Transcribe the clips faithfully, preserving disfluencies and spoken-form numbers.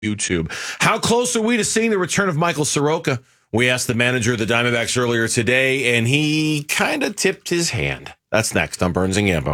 YouTube. How close are we to seeing the return of Michael Soroka? We asked the manager of the Diamondbacks earlier today, and he kind of tipped his hand. That's next on Burns and Gambo.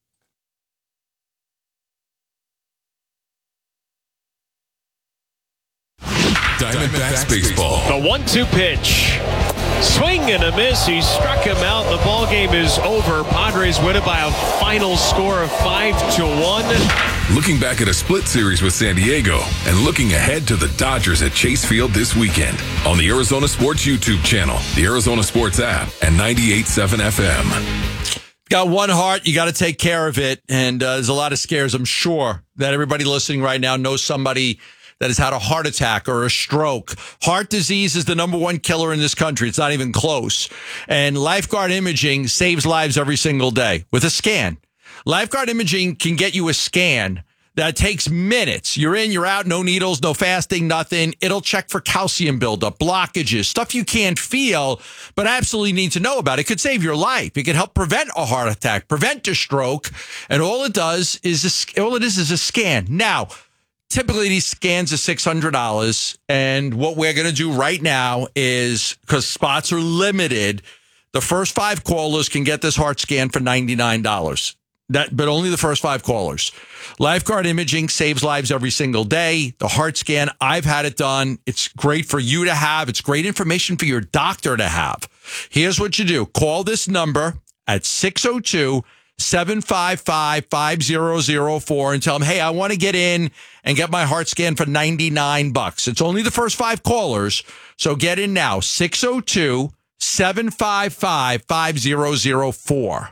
Diamondbacks baseball. The one two pitch. Swing and a miss. He struck him out. The ball game is over. Padres win it by a final score of five to one. Looking back at a split series with San Diego and looking ahead to the Dodgers at Chase Field this weekend on the Arizona Sports YouTube channel, the Arizona Sports app, and ninety-eight point seven F M. Got one heart. You got to take care of it. And uh, there's a lot of scares. I'm sure that everybody listening right now knows somebody that has had a heart attack or a stroke. Heart disease is the number one killer in this country. It's not even close. And Lifeguard Imaging saves lives every single day with a scan. Lifeguard Imaging can get you a scan that takes minutes. You're in, you're out, no needles, no fasting, nothing. It'll check for calcium buildup, blockages, stuff you can't feel, but absolutely need to know about. It could save your life. It could help prevent a heart attack, prevent a stroke. And all it does is, a, all it is is a scan. Now, typically, these scans are six hundred dollars. And what we're going to do right now is, because spots are limited, the first five callers can get this heart scan for ninety-nine dollars. That, but only the first five callers. Lifeguard Imaging saves lives every single day. The heart scan, I've had it done. It's great for you to have. It's great information for your doctor to have. Here's what you do. Call this number at six oh two, seven five five, five zero zero four and tell them, hey, I want to get in and get my heart scan for ninety-nine bucks. It's only the first five callers. So get in now. six oh two, seven five five, five zero zero four.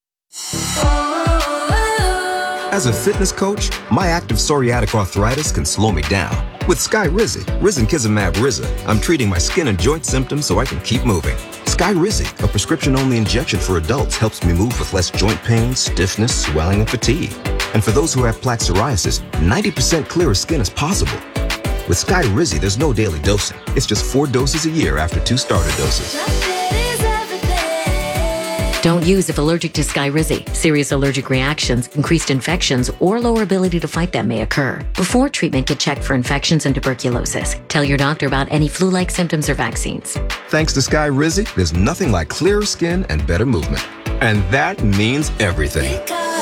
As a fitness coach, my active psoriatic arthritis can slow me down. With Skyrizi, Risankizumab Riza, I'm treating my skin and joint symptoms so I can keep moving. Skyrizi, a prescription-only injection for adults, helps me move with less joint pain, stiffness, swelling, and fatigue. And for those who have plaque psoriasis, ninety percent clearer skin is possible. With Skyrizi, there's no daily dosing. It's just four doses a year after two starter doses. Don't use if allergic to Skyrizi. Serious allergic reactions, increased infections, or lower ability to fight them may occur. Before treatment, get checked for infections and tuberculosis. Tell your doctor about any flu-like symptoms or vaccines. Thanks to Skyrizi, there's nothing like clearer skin and better movement. And that means everything.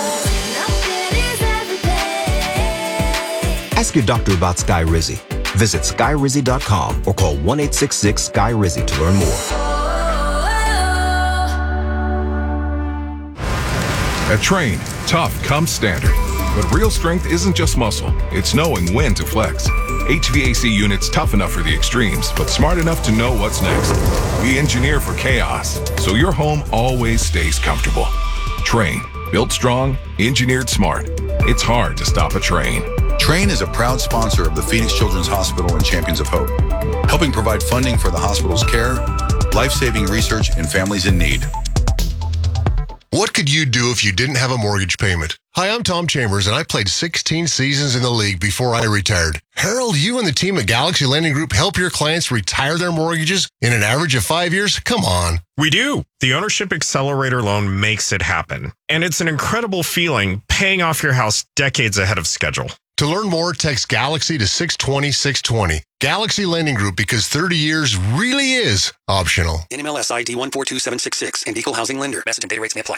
Ask your doctor about Skyrizi. Visit Skyrizi dot com or call one eight six six, S K Y R I Z I to learn more. At Train, tough comes standard. But real strength isn't just muscle, it's knowing when to flex. H V A C units tough enough for the extremes, but smart enough to know what's next. We engineer for chaos, so your home always stays comfortable. Train, built strong, engineered smart. It's hard to stop a train. Train is a proud sponsor of the Phoenix Children's Hospital and Champions of Hope, helping provide funding for the hospital's care, life-saving research, and families in need. What could you do if you didn't have a mortgage payment? Hi, I'm Tom Chambers, and I played sixteen seasons in the league before I retired. Harold, you and the team at Galaxy Lending Group help your clients retire their mortgages in an average of five years? Come on. We do. The Ownership Accelerator loan makes it happen. And it's an incredible feeling paying off your house decades ahead of schedule. To learn more, text Galaxy to six twenty, six twenty. Galaxy Lending Group, because thirty years really is optional. N M L S I D one four two seven six six and Equal Housing Lender. Message and data rates may apply.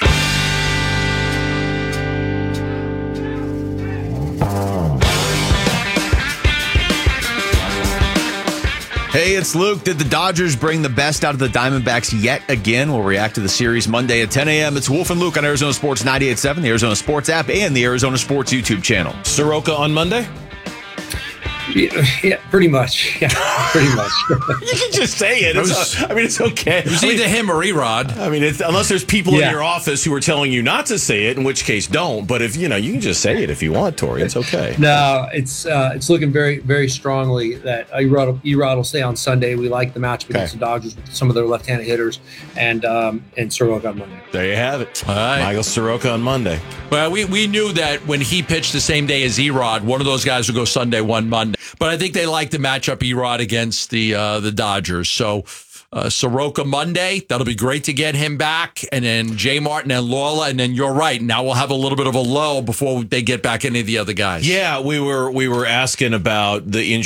Hey, it's Luke. Did the Dodgers bring the best out of the Diamondbacks yet again? We'll react to the series Monday at ten a.m. It's Wolf and Luke on Arizona Sports ninety-eight point seven, the Arizona Sports app, and the Arizona Sports YouTube channel. Soroka on Monday? Yeah, yeah, pretty much. Yeah, pretty much. You can just say it. It's, was, I mean, it's okay. It was either I mean, him or Erod. I mean, it's, unless there's people yeah. in your office who are telling you not to say it, in which case don't. But if you know, you can just say it if you want, Tori. It's okay. No, it's uh, it's looking very, very strongly that Erod, Erod will stay on Sunday. We like the matchup against okay. the Dodgers with some of their left-handed hitters, and um, and Soroka on Monday. There you have it. All right. Michael Soroka on Monday. Well, we, we knew that when he pitched the same day as Erod, one of those guys would go Sunday, one Monday. But I think they like to match up Erod against the uh, the Dodgers. So uh, Soroka Monday. That'll be great to get him back. And then Jay Martin and Lawler. And then you're right. Now we'll have a little bit of a lull before they get back any of the other guys. Yeah, we were we were asking about the injury